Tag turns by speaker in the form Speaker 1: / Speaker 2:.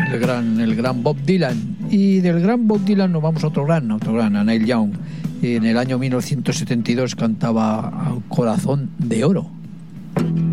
Speaker 1: el gran Bob Dylan. Y del gran Bob Dylan nos vamos a otro gran, a Neil Young. En el año 1972 cantaba Corazón de Oro.